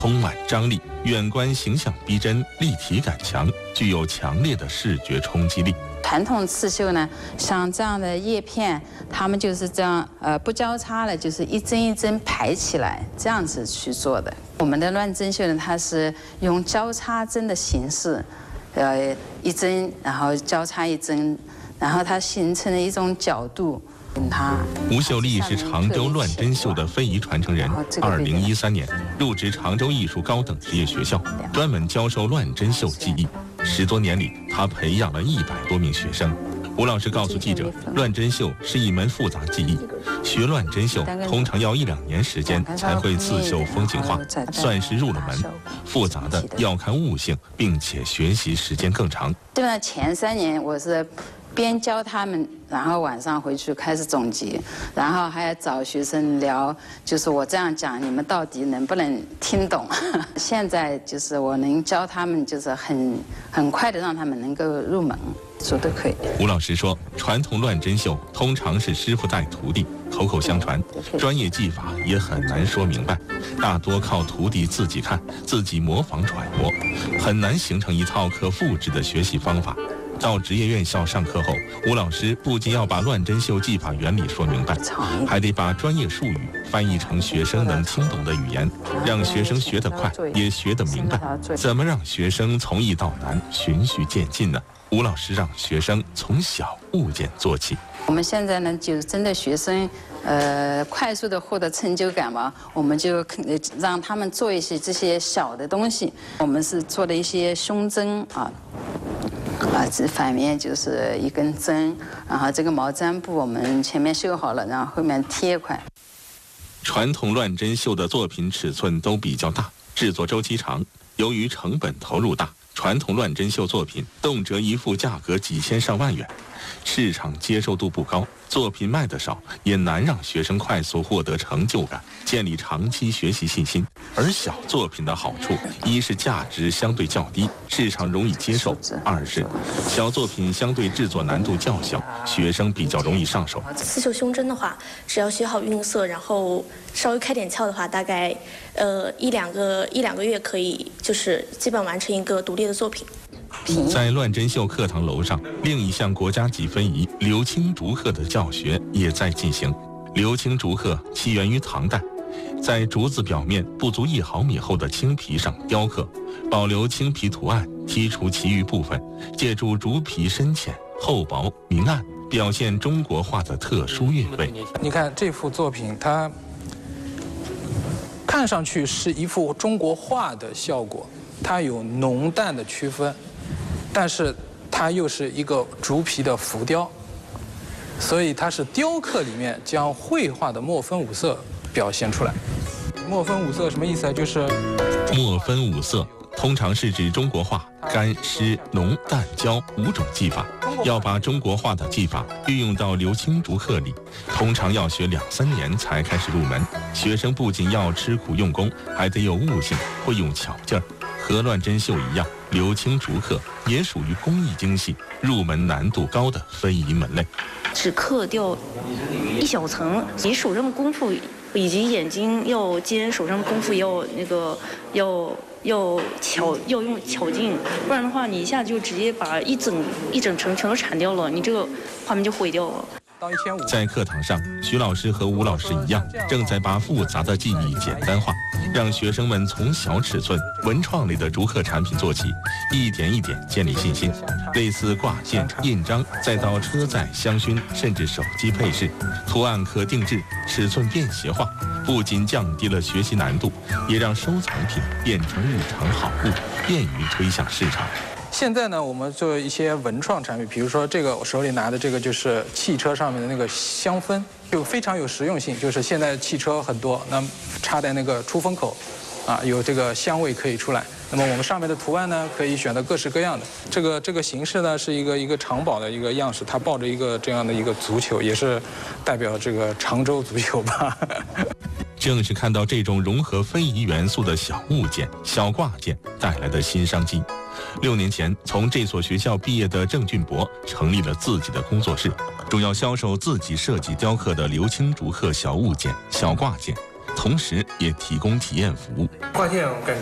丰满张力，远观形象逼真，立体感强，具有强烈的视觉冲击力。 传统刺绣呢，像这样的叶片，它们就是这样不交叉的，就是一针一针排起来，这样子去做的。我们的乱针绣呢，它是用交叉针的形式，一针然后交叉一针，然后它形成了一种角度。 吴秀丽是常州乱针绣的非遗传承人。2013年入职常州艺术高等职业学校，专门教授乱针绣技艺。10多年里，他培养了100多名学生。吴老师告诉记者，乱针绣是一门复杂技艺，学乱针绣通常要1、2年时间才会刺绣风景画，算是入了门。复杂的要看悟性，并且学习时间更长。 对吧？前3年我是边教他们，然后晚上回去开始总结，然后还要找学生聊，就是我这样讲，你们到底能不能听懂？现在就是我能教他们，就是很快的让他们能够入门，说都可以。 吴老师说，传统乱针绣通常是师傅带徒弟，口口相传，专业技法也很难说明白，大多靠徒弟自己看、自己模仿揣摩，很难形成一套可复制的学习方法。到职业院校上课后，吴老师不仅要把乱针绣技法原理说明白，还得把专业术语翻译成学生能听懂的语言，让学生学得快，也学得明白。怎么让学生从易到难，循序渐进呢？吴老师让学生从小物件做起。 我们现在呢，就针对学生，快速的获得成就感嘛，我们就让他们做一些这些小的东西。我们是做了一些胸针这反面就是一根针，然后这个毛毡布我们前面绣好了，然后后面贴块。 传统乱针绣的作品尺寸都比较大，制作周期长，由于成本投入大，传统乱针绣作品动辄一幅价格几千上万元，市场接受度不高，作品卖得少，也难让学生快速获得成就感，建立长期学习信心。而小作品的好处，一是价值相对较低，市场容易接受；二是小作品相对制作难度较小，学生比较容易上手。 刺绣胸针的话，只要学好晕色，然后稍微开点窍的话，大概一两个月可以，就是基本完成一个独立的作品。 在乱针绣课堂楼上，另一项国家级非遗刘青竹鹤的教学也在进行。刘青竹鹤起源于唐代，在竹子表面不足1毫米厚的青皮上雕刻，保留青皮图案，剔除其余部分，借助竹皮深浅、厚薄、明暗，表现中国画的特殊韵味。 你看这幅作品，它看上去是一幅中国画的效果，它有浓淡的区分，但是它又是一个竹皮的浮雕，所以它是雕刻里面将绘画的墨分五色表现出来。墨分五色什么意思啊？就是墨分五色通常是指中国画干湿浓淡焦5种技法，要把中国画的技法运用到刘青竹鹤里，通常要学2、3年才开始入门。学生不仅要吃苦用功，还得有悟性，会用巧劲儿。和乱针绣一样，刘青竹鹤也属于工艺精细、入门难度高的非遗门类。 只刻掉一小层，你手上的功夫以及眼睛要尖，手上的功夫要用巧劲，不然的话你一下就直接把一整层全都铲掉了，你这个画面就毁掉了。 在课堂上，徐老师和吴老师一样，正在把复杂的技艺简单化，让学生们从小尺寸、文创类的竹鹤产品做起，一点一点建立信心。类似挂件、印章，再到车载、香薰，甚至手机配饰，图案可定制，尺寸便携化，不仅降低了学习难度，也让收藏品变成日常好物，便于推向市场。 现在呢，我们做一些文创产品，比如说这个我手里拿的这个就是汽车上面的那个香氛，就非常有实用性。就是现在汽车很多，那插在那个出风口，有这个香味可以出来。那么我们上面的图案呢，可以选择各式各样的。这个形式呢是一个长宝的一个样式，它抱着一个这样的一个足球，也是代表这个常州足球吧。 正是看到这种融合非遗元素的小物件、小挂件带来的新商机。6年前，从这所学校毕业的郑俊博成立了自己的工作室，主要销售自己设计雕刻的刘青竹鹤小物件、小挂件， 同时也提供体验服务。 挂件感